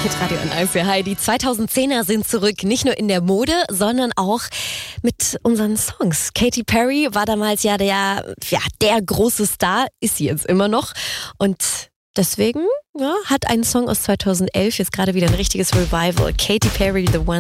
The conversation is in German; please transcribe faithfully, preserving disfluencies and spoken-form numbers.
Hitradio N eins für Heidi. Die zweitausendzehner sind zurück, nicht nur in der Mode, sondern auch mit unseren Songs. Katy Perry war damals ja der, ja, der große Star, ist sie jetzt immer noch. Und deswegen ja, hat ein Song aus zweitausendelf jetzt gerade wieder ein richtiges Revival. Katy Perry, The One.